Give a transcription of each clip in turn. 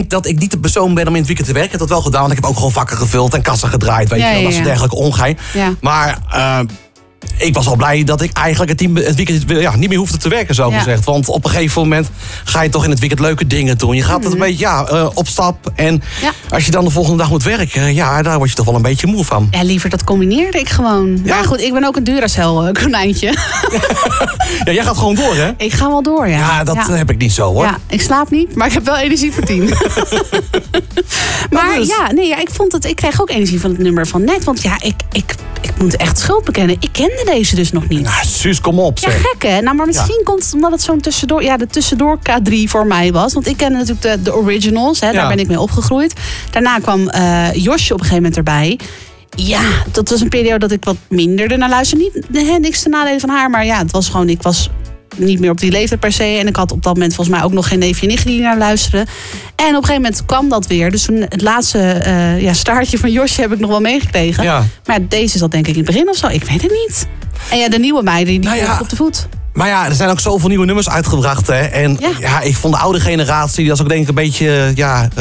dat ik niet de persoon ben om in het weekend te werken. Ik heb dat wel gedaan, want ik heb ook gewoon vakken gevuld en kassen gedraaid. Weet je wel, dat soort dergelijke ongein. Ja. Maar ik was al blij dat ik eigenlijk het weekend niet meer hoefde te werken, zo gezegd. Want op een gegeven moment ga je toch in het weekend leuke dingen doen. Je gaat het een beetje op stap. En als je dan de volgende dag moet werken, daar word je toch wel een beetje moe van. Ja, liever dat combineerde ik gewoon. Ja. Maar goed, ik ben ook een Duracell konijntje. Ja, jij gaat gewoon door, hè? Ik ga wel door, ja. Ja, dat heb ik niet zo, hoor. Ja, ik slaap niet, maar ik heb wel energie voor 10. Maar ik kreeg ook energie van het nummer van net. Want ja, ik moet echt schuld bekennen. Ik kende deze dus nog niet. Nou, Suus, kom op, zeg. Ja, gek, hè? Nou, maar misschien komt het omdat het zo'n tussendoor K3 voor mij was. Want ik kende natuurlijk de originals, hè? Daar ben ik mee opgegroeid. Daarna kwam Josje op een gegeven moment erbij. Ja, dat was een periode dat ik wat minder ernaar luisterde. Niks te nadelen van haar, maar ja, het was gewoon, ik was niet meer op die leeftijd per se. En ik had op dat moment volgens mij ook nog geen neefje en nichtje die naar luisteren. En op een gegeven moment kwam dat weer. Dus toen het laatste staartje van Josje heb ik nog wel meegekregen. Ja. Maar deze is dat denk ik in het begin of zo. Ik weet het niet. En ja, de nieuwe meiden, die op de voet. Maar ja, er zijn ook zoveel nieuwe nummers uitgebracht. Hè? En ik vond de oude generatie, dat is ook denk ik een beetje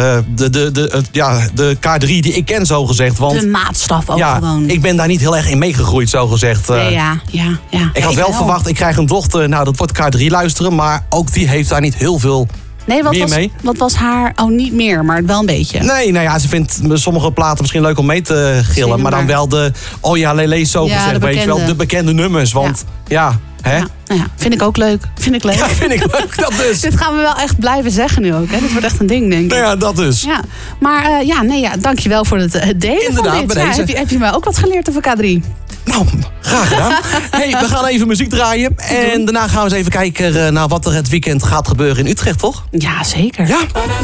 de K3 die ik ken, zo gezegd. Want, de maatstaf ook gewoon. Ik ben daar niet heel erg in meegegroeid, zo gezegd. Ik had wel verwacht, ik krijg een dochter, nou dat wordt K3 luisteren. Maar ook die heeft daar niet heel veel wat was haar... Oh, niet meer, maar wel een beetje. Nee, nou ja, ze vindt sommige platen misschien leuk om mee te gillen. Maar dan wel de... Oh ja, Lele, zo gezegd, weet je wel. De bekende nummers, want hè? Ja, vind ik ook leuk. Vind ik leuk. Ja, vind ik leuk, dat dus. Dit gaan we wel echt blijven zeggen nu ook, hè? Dit wordt echt een ding, denk ik. Nou ja, dat dus. Ja. Maar dankjewel voor het delen. Inderdaad, van dit. bij deze. Heb je mij ook wat geleerd over K3? Nou, graag gedaan. We gaan even muziek draaien. En daarna gaan we eens even kijken naar wat er het weekend gaat gebeuren in Utrecht, toch? Ja, zeker. Ja.